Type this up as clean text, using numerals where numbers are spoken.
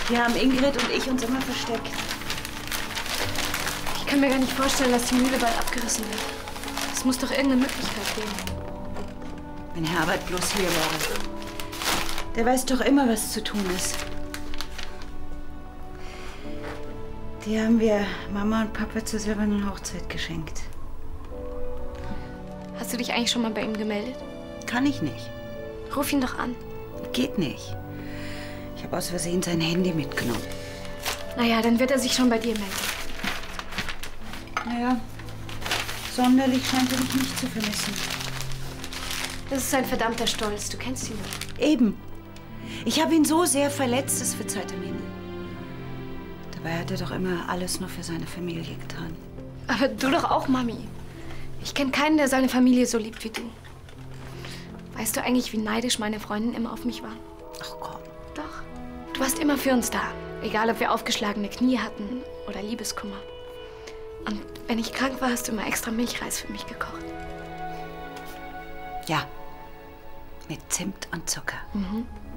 Hier haben Ingrid und ich uns immer versteckt. Ich kann mir gar nicht vorstellen, dass die Mühle bald abgerissen wird. Es muss doch irgendeine Möglichkeit geben. Wenn Herbert bloß hier wäre. Der weiß doch immer, was zu tun ist. Die haben wir Mama und Papa zur silbernen Hochzeit geschenkt. Hast du dich eigentlich schon mal bei ihm gemeldet? Kann ich nicht. Ruf ihn doch an. Geht nicht. Ich habe aus Versehen sein Handy mitgenommen. Naja, dann wird er sich schon bei dir melden. Naja, sonderlich scheint er mich nicht zu vermissen. Das ist ein verdammter Stolz. Du kennst ihn nicht. Eben. Ich habe ihn so sehr verletzt, das verzeiht er mir nie. Dabei hat er doch immer alles nur für seine Familie getan. Aber du doch auch, Mami. Ich kenne keinen, der seine Familie so liebt wie du. Weißt du eigentlich, wie neidisch meine Freundinnen immer auf mich waren? Ach komm. Doch. Du warst immer für uns da. Egal, ob wir aufgeschlagene Knie hatten oder Liebeskummer. Und wenn ich krank war, hast du immer extra Milchreis für mich gekocht. Ja. Mit Zimt und Zucker. Mhm.